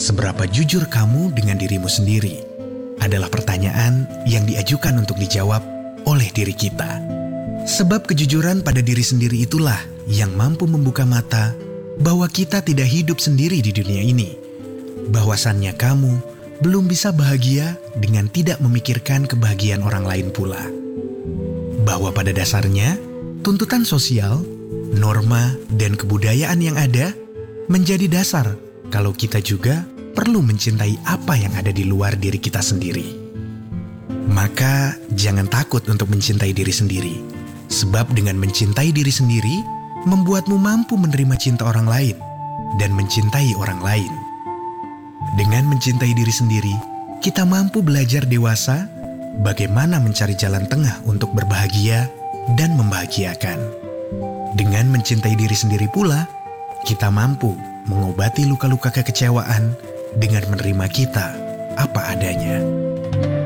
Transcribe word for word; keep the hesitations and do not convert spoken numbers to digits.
Seberapa jujur kamu dengan dirimu sendiri? Adalah pertanyaan yang diajukan untuk dijawab oleh diri kita. Sebab kejujuran pada diri sendiri itulah yang mampu membuka mata bahwa kita tidak hidup sendiri di dunia ini. Bahwasannya kamu belum bisa bahagia dengan tidak memikirkan kebahagiaan orang lain pula. Bahwa pada dasarnya, tuntutan sosial, norma, dan kebudayaan yang ada menjadi dasar kalau kita juga perlu mencintai apa yang ada di luar diri kita sendiri. Maka jangan takut untuk mencintai diri sendiri. Sebab dengan mencintai diri sendiri, membuatmu mampu menerima cinta orang lain dan mencintai orang lain. Dengan mencintai diri sendiri, kita mampu belajar dewasa bagaimana mencari jalan tengah untuk berbahagia dan membahagiakan. Dengan mencintai diri sendiri pula, kita mampu mengobati luka-luka kekecewaan dengan menerima kita apa adanya.